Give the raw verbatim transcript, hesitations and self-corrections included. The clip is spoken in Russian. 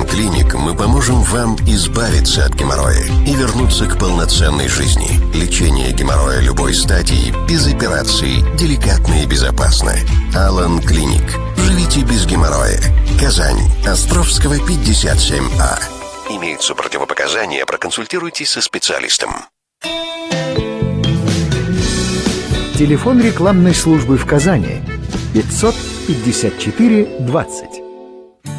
Алан Клиник мы поможем вам избавиться от геморроя и вернуться к полноценной жизни. Лечение геморроя любой стадии, без операций, деликатно и безопасно. Алан Клиник. Живите без геморроя. Казань. Островского, пятьдесят семь А. Имеются противопоказания, проконсультируйтесь со специалистом. Телефон рекламной службы в Казани пятьсот пятьдесят четыре двадцать.